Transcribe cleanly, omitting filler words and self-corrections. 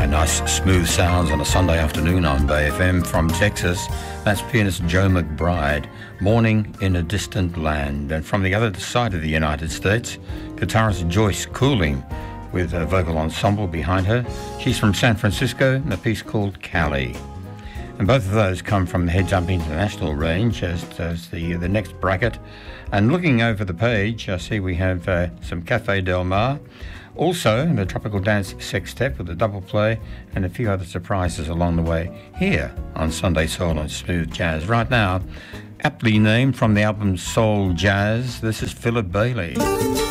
Nice smooth sounds on a Sunday afternoon on Bay FM from Texas. That's pianist Joe McBride, Morning in a Distant Land. And from the other side of the United States, guitarist Joyce Cooling with a vocal ensemble behind her. She's from San Francisco and a piece called Cali. And both of those come from the Heads Up International range as the next bracket. And looking over the page, I see we have some Cafe Del Mar. Also, the Tropical Dance Sextet with a double play and a few other surprises along the way here on Sunday Soul and Smooth Jazz. Right now, aptly named from the album Soul Jazz, this is Philip Bailey.